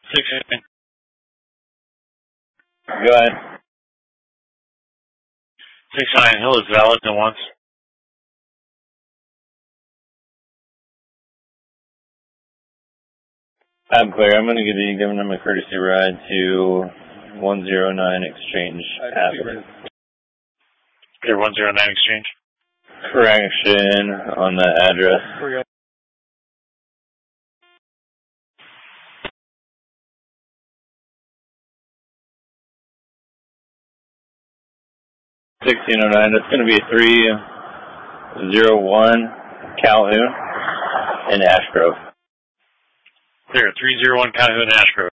Go ahead. 69 Hill is valid and once. I'm clear. I'm going to give them a courtesy ride to 109 Exchange Avenue. Clear 109 Exchange. Correction on the address. 1609. That's going to be 301 Calhoun in Ashgrove. Clear 301 Calhoun Ashgrove.